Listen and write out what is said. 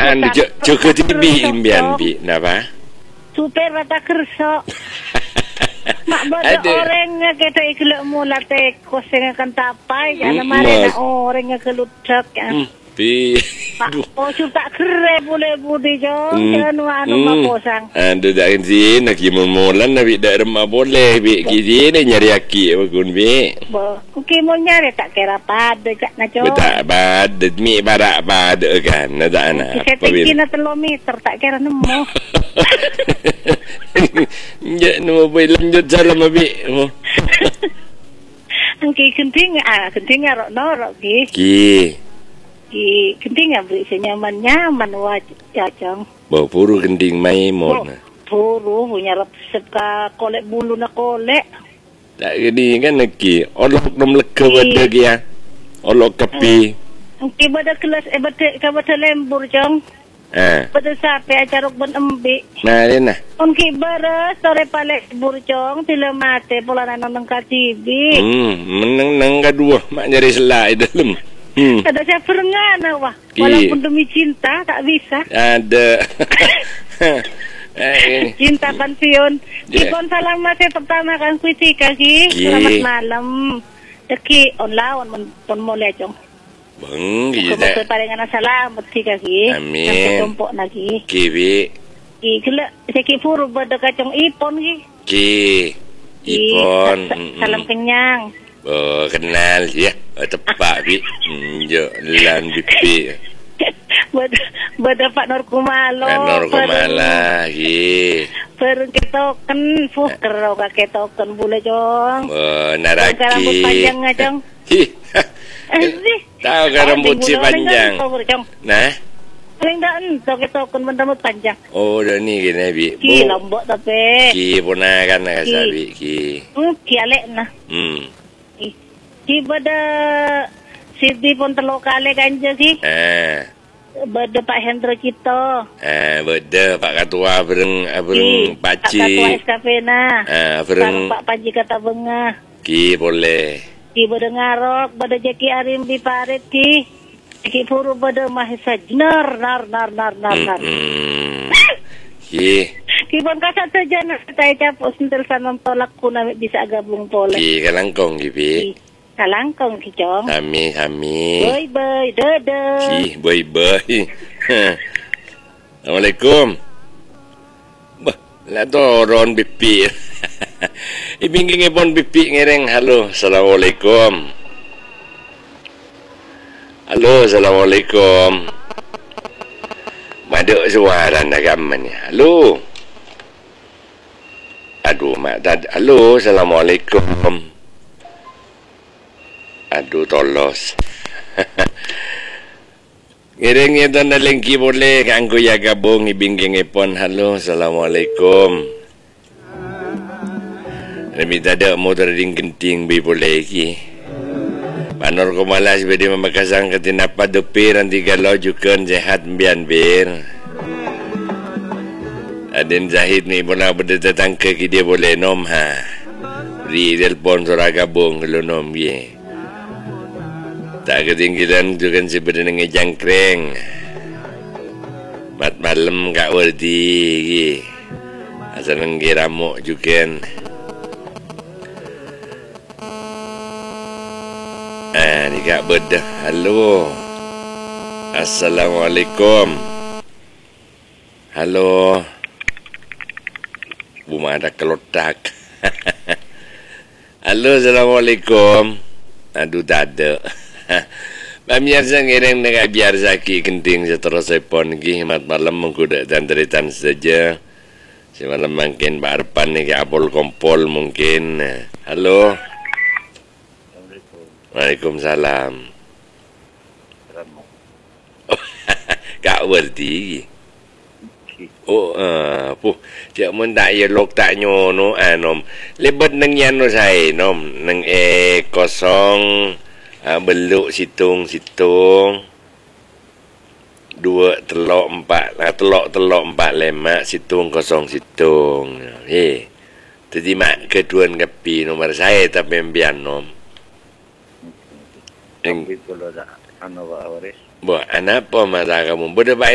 Anu cukup tibi imbian bi, napa? Super mata kerso. Mak bodo orangnya kita ikhlas mula teko sehingga kan tapai. Jangan marah orangnya kelutak ya. Bi. Oh tak kere boleh budi jong. Jangan maposang. Anda dah sini nak kimulan nabi dah remah boleh bi kiri ni nyari aki bakun bi. Kimun nyari tak kira pada cak nak jong. Tak pada mi barak pada kan. Nada anak. Saya tinggi na 3 meter tak kira nemu. Ya nemu boleh lanjut jalan abi. Angki kenting rok norok Ki. Kenting beri senyaman wajah jong. Bawa puru kenting mai mon. Puru punya resep ka kolek bulu na kolek. Tak gini kan lagi. Olok nom leka pada dia. Olok kapi. Angki pada kelas bata lembur jong. Pada sampai acara ben embi. Nah, dia nah. Angki bara sore palek burjong tila mate pola nang TV. Menang kedua mak nyari selai dalam. Ada saya perengana wah. Walaupun demi cinta tak bisa. Ada. Cinta pensiun. Ipon salam masih pertama kan kuitika ki. Selamat malam. Deki on lawan pun mulai jong. Bang, kita. Kemudian palingan salam ketika ki. Amin. Sampai tumpuk lagi. Kiwi. Kela seki puru beda kacang ipon ki. Ipon. Salam kenyang. Oh, kenal ya. Tepat bi. Jo lan bipi. Beda Pak Nur Kumalo. Nur Kumala ki. Perun ketoken fuh kero ka ketoken bule jong. Naraki. Rambut panjang ngajong. Tahu kan rambut si panjang. Nah. Paling dah entok ketoken rambut panjang. Oh, dah ni kena bi. Ki lombok tapi. Ki ponakan nak sabi ki. Ki alek nah. Ki beda Sidi pun telok kali ganja ki. Beda Pak Hendro kita. Beda Pak Ketua bereng Pak Cik. Pak Ketua SKP nah. Bereng Pak Panji kata bengah. Ki boleh. Ki beda ngarok, beda Jeki Arim di parit ki. Ki puru beda mahisa nar. Ki pun kasat saja nak saya capuk sentil sanam tolak ku namik bisa gabung pole. Ki kalangkong ki bi. Kalangkong ki jong. Ami. Bye dadah. Ki bye. Assalamualaikum. Bah, lah toron bipi. Ibingking ipon bipi ngereng. Halo, assalamualaikum. Maduk suara nagaman ni. Halo. Aduh, mak tadi. Halo, assalamualaikum. Aduh, tolos. Ngiringnya tu na lengki boleh. Kangku ya gabung ibingking ipon. Halo, assalamualaikum. Nabi tak motor ring genting bi boleh ki. Panor ko malas bedi memakasang ketinapa dupir nanti galau juga jahat mbian bir. Aden Zahid ni pernah berdatang ke dia boleh nom ha. Beri telefon surah gabung kalau nom ye. Tak ketinggalan juga sebenarnya ngejangkreng. Mat malam kak wardi ki. Asal ngeramuk juga. Ni kak bedah. Halo. Assalamualaikum. Halo. Buma ada kelotak. Halo, assalamualaikum. Aduh, tak ada. Pemirsa ngiring dengan biar zaki kenting seterus sepon ki mat malam mengkuda dan teritan saja. Semalam mungkin Pak Arpan ni ke apol kompol mungkin. Halo. Waalaikumsalam. Kak berti. Cak mun tak ya lok tak nyono nom. Lebet nang yan no sai nom nang kosong beluk situng 2 telok 4 telok 4 lemak situng kosong situng. Tadi mak keduan kapi nomor saya tapi mbian nom. Tapi kalau ada anak waris. Buat anak apa mata kamu? Boleh